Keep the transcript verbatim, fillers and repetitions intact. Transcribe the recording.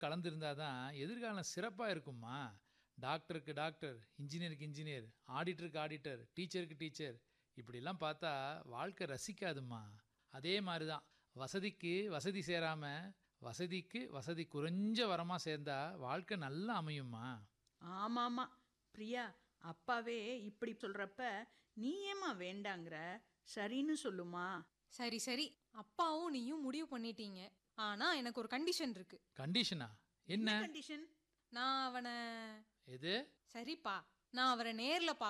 கலந்திருந்தா தான் எதிர்காலம் சிறப்பாக இருக்கும்மா. டாக்டருக்கு டாக்டர், இன்ஜினியருக்கு இன்ஜினியர், ஆடிட்டருக்கு ஆடிட்டர், டீச்சருக்கு டீச்சர் இப்படிலாம் பார்த்தா வாழ்க்கை ரசிக்காதும்மா. அதே மாதிரி தான் வசதிக்கு வசதி சேராம வசதிக்கு வசதி குறைஞ்ச வரமா சேர்ந்தா வாழ்க்கை நல்லா அமையும்மா. ஆமாமா பிரியா, அப்பாவே இப்படி சொல்றப்ப நீ ஏமா வேண்டாங்கிற? சரின்னு சொல்லுமா. சரி சரி, அப்பாவும் நீயும் முடிவு பண்ணிட்டீங்க. ஆனா எனக்கு ஒரு கண்டிஷன் இருக்கு. கண்டிஷனா? என்ன? என்ன கண்டிஷன்? நான் அவனை எது? சரிப்பா, நான் அவரை நேர்ல